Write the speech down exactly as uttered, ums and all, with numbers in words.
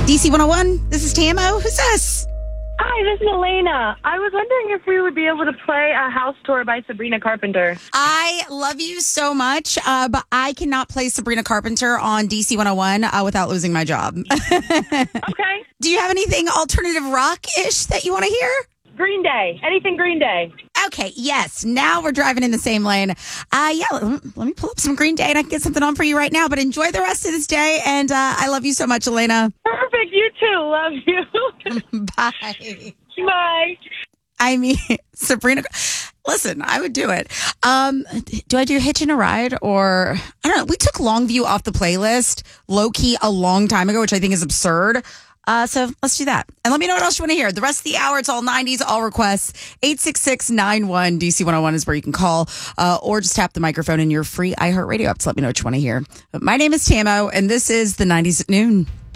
D C one oh one, this is Tamo. Who's this? Hi, this is Elena. I was wondering if we would be able to play a house tour by Sabrina Carpenter. I love you so much, uh, but I cannot play Sabrina Carpenter on D C one oh one uh, without losing my job. Okay. Do you have anything alternative rock-ish that you want to hear? Green Day. Anything Green Day. Okay, yes. Now we're driving in the same lane. Uh, yeah, let, let me pull up some Green Day and I can get something on for you right now. But enjoy the rest of this day. And uh, I love you so much, Elena. Perfect. You too. Love you. Bye. Bye. I mean, Sabrina, listen, I would do it. Um, do I do Hitching a Ride or, I don't know. We took Longview off the playlist, low key, a long time ago, which I think is absurd. Uh, so let's do that. And let me know what else you want to hear. The rest of the hour, it's all nineties, all requests. eight six six nine one D C one oh one is where you can call uh, or just tap the microphone in your free iHeartRadio app to let me know what you want to hear. But my name is Tamo, and this is the nineties at noon.